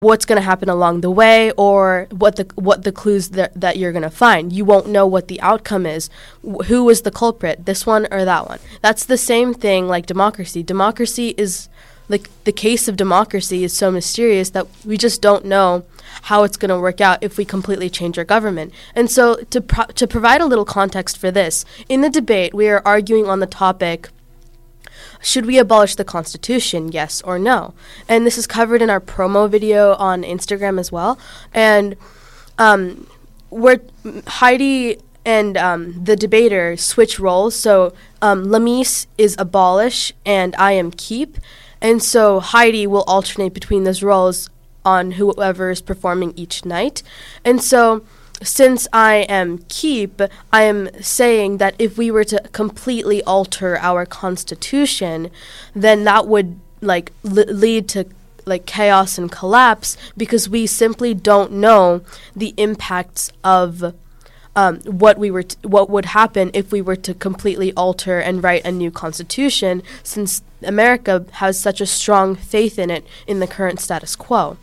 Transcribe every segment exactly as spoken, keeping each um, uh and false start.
what's going to happen along the way or what the what the clues that, that you're going to find. You won't know what the outcome is. Wh- who was the culprit, this one or that one? That's the same thing like democracy. Democracy is, like, the case of democracy is so mysterious that we just don't know how it's going to work out if we completely change our government. And so to pro- to provide a little context for this, in the debate, we are arguing on the topic, should we abolish the Constitution, yes or no? And this is covered in our promo video on Instagram as well. And um, we're, Heidi and um, the debater switch roles. So um, Lamise is abolish and I am keep. And so Heidi will alternate between those roles on whoever is performing each night. And so since I am keep, I am saying that if we were to completely alter our constitution, then that would like li- lead to like chaos and collapse, because we simply don't know the impacts of um, what we were t- what would happen if we were to completely alter and write a new constitution, since America has such a strong faith in it in the current status quo.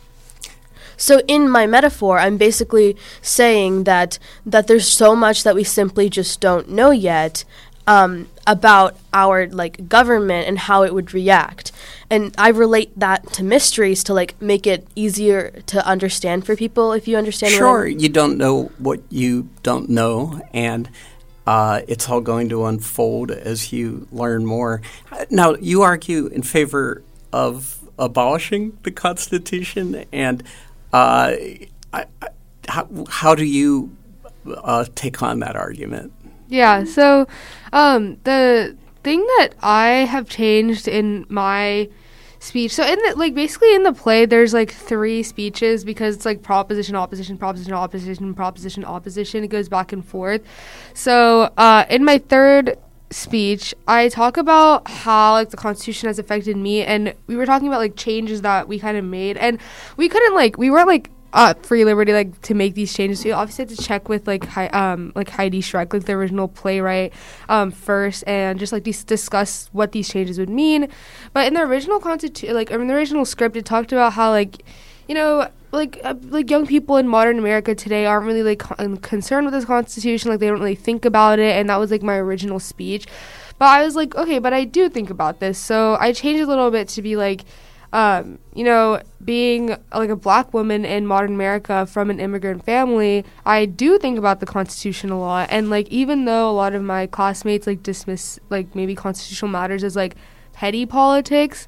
So in my metaphor, I'm basically saying that that there's so much that we simply just don't know yet um, about our like government and how it would react. And I relate that to mysteries to like make it easier to understand for people, if you understand. Sure, you don't know what you don't know, and uh, it's all going to unfold as you learn more. Now, you argue in favor of abolishing the Constitution, and Uh, I, I, how, how do you uh, take on that argument? Yeah, so um, the thing that I have changed in my speech, so in the, like basically in the play, there's like three speeches, because it's like proposition, opposition, proposition, opposition, proposition, opposition. It goes back and forth. So uh, in my third speech, I talk about how like the Constitution has affected me, and we were talking about like changes that we kind of made, and we couldn't like we weren't like uh free liberty like to make these changes. We obviously had to check with like Hi- um like Heidi Schreck, like the original playwright, um first, and just like dis- discuss what these changes would mean. But in the original constitu- like in the original script, it talked about how like, you know, like uh, like young people in modern America today aren't really like con- concerned with this Constitution, like they don't really think about it, and that was like my original speech. But I was like, okay, but I do think about this, so I changed a little bit to be like, um, you know, being uh, like a black woman in modern America from an immigrant family, I do think about the Constitution a lot, and like even though a lot of my classmates like dismiss like maybe constitutional matters as like petty politics,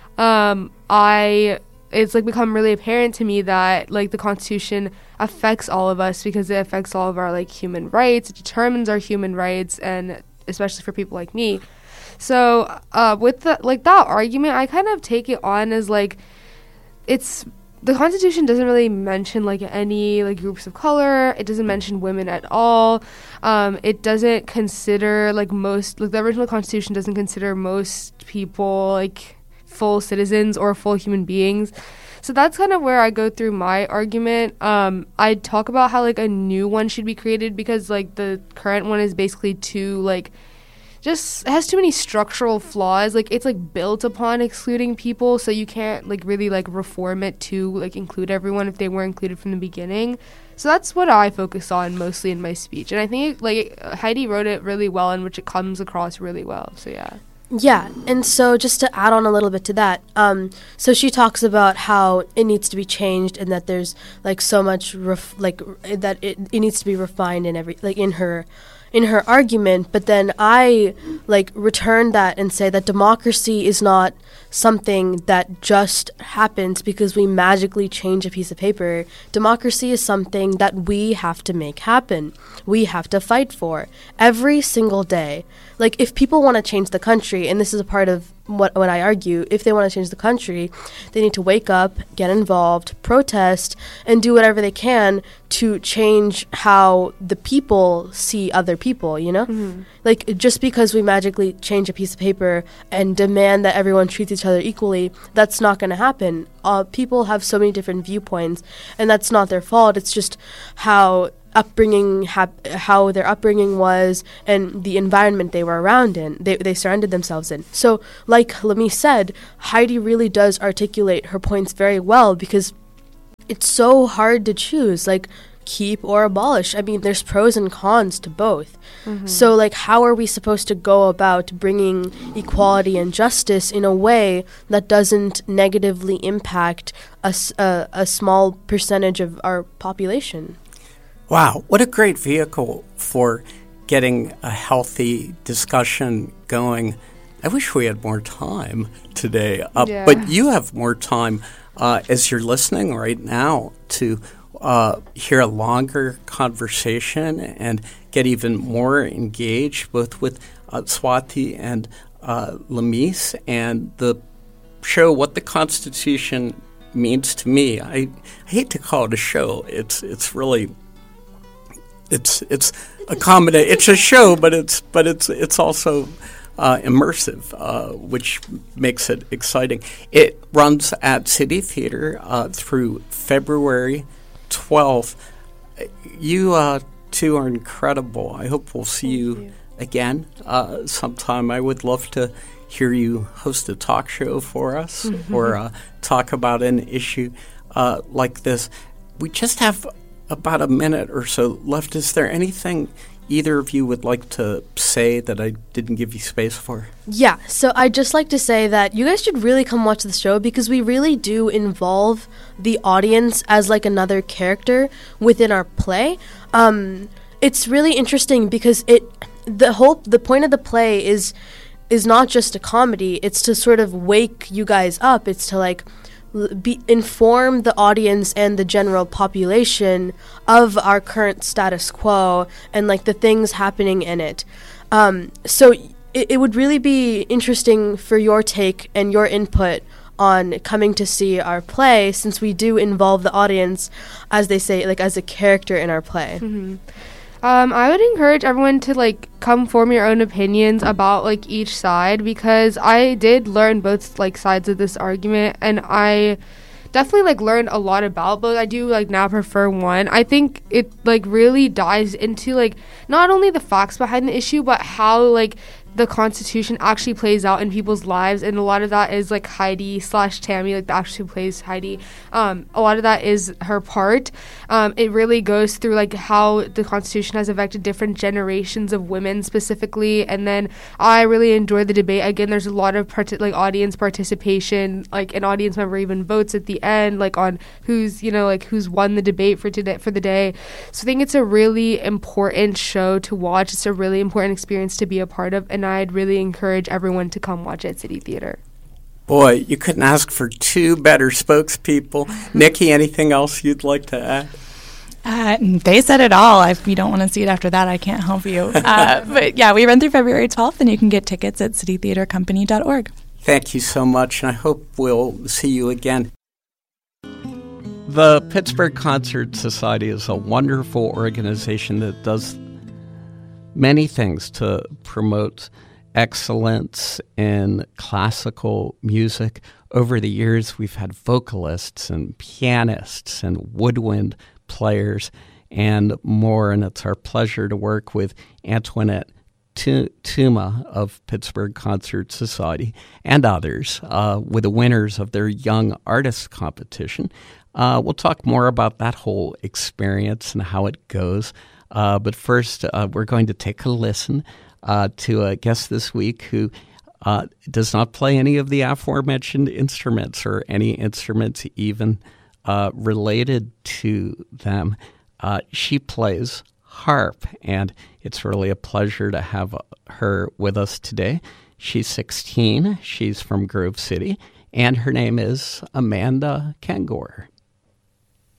um, I. It's like become really apparent to me that like the Constitution affects all of us, because it affects all of our like human rights. It determines our human rights, and especially for people like me. So uh, with the, like that argument, I kind of take it on as like it's the Constitution doesn't really mention like any like groups of color. It doesn't mention women at all. Um, it doesn't consider like most like the original Constitution doesn't consider most people like full citizens or full human beings. So that's kind of where I go through my argument. Um, I talk about how like a new one should be created, because like the current one is basically too like just it has too many structural flaws. Like it's like built upon excluding people, so you can't like really like reform it to like include everyone if they were included from the beginning. So that's what I focus on mostly in my speech, and I think like Heidi wrote it really well, in which it comes across really well. So yeah. Yeah, and so just to add on a little bit to that, um, so she talks about how it needs to be changed, and that there's like so much ref- like r- that it, it needs to be refined in every like in her in her argument. But then I like return that and say that democracy is not something that just happens because we magically change a piece of paper. Democracy is something that we have to make happen. We have to fight for every single day. Like if people want to change the country, and this is a part of what when I argue, if they want to change the country, they need to wake up, get involved, protest, and do whatever they can to change how the people see other people, you know? Mm-hmm. Like just because we magically change a piece of paper and demand that everyone treats each other equally, that's not going to happen. Uh, people have so many different viewpoints, and that's not their fault. It's just how upbringing, hap- how their upbringing was, and the environment they were around in, they they surrounded themselves in. So, like Lamise said, Heidi really does articulate her points very well, because it's so hard to choose, like, keep or abolish. I mean, there's pros and cons to both. Mm-hmm. So, like, how are we supposed to go about bringing equality and justice in a way that doesn't negatively impact a, s- a, a small percentage of our population? Wow, what a great vehicle for getting a healthy discussion going. I wish we had more time today, uh, yeah. but you have more time uh, as you're listening right now to uh, hear a longer conversation and get even more engaged, both with uh, Swati and uh, Lamise, and the show What the Constitution Means to Me. I, I hate to call it a show. It's it's really it's it's a comedy. It's a show, but it's but it's it's also Uh, immersive, uh, which makes it exciting. It runs at City Theater uh, through February twelfth. You uh, two are incredible. I hope we'll see you, you again uh, sometime. I would love to hear you host a talk show for us mm-hmm. or uh, talk about an issue uh, like this. We just have about a minute or so left. Is there anything either of you would like to say that I didn't give you space for? Yeah, so I'd just like to say that you guys should really come watch the show, because we really do involve the audience as like another character within our play. Um, it's really interesting because it the whole the point of the play is is not just a comedy. It's to sort of wake you guys up. It's to like Be, inform the audience and the general population of our current status quo and like the things happening in it. Um, so it, it would really be interesting for your take and your input on coming to see our play, since we do involve the audience, as they say, like as a character in our play. Mm-hmm. Um, I would encourage everyone to, like, come form your own opinions about, like, each side, because I did learn both, like, sides of this argument, and I definitely, like, learned a lot about both. I do, like, now prefer one. I think it, like, really dives into, like, not only the facts behind the issue, but how, like, the Constitution actually plays out in people's lives, and a lot of that is like Heidi slash Tammy, like the actress who plays Heidi. Um, a lot of that is her part. Um, it really goes through like how the Constitution has affected different generations of women specifically, and then I really enjoyed the debate. Again, there's a lot of part- like audience participation, like an audience member even votes at the end, like on who's you know like who's won the debate for today for the day. So I think it's a really important show to watch. It's a really important experience to be a part of, and I'd really encourage everyone to come watch it at City Theater. Boy, you couldn't ask for two better spokespeople. Nikki, anything else you'd like to add? Uh, they said it all. If you don't want to see it after that, I can't help you. Uh, but yeah, we run through February twelfth, and you can get tickets at city theater company dot org. Thank you so much, and I hope we'll see you again. The Pittsburgh Concert Society is a wonderful organization that does many things to promote excellence in classical music. Over the years, we've had vocalists and pianists and woodwind players and more, and it's our pleasure to work with Antoinette Tuma of Pittsburgh Concert Society and others uh, with the winners of their Young Artist Competition. Uh, we'll talk more about that whole experience and how it goes. Uh, but first, uh, we're going to take a listen uh, to a guest this week who uh, does not play any of the aforementioned instruments or any instruments even uh, related to them. Uh, she plays harp, and it's really a pleasure to have her with us today. She's sixteen. She's from Grove City, and her name is Amanda Kangor.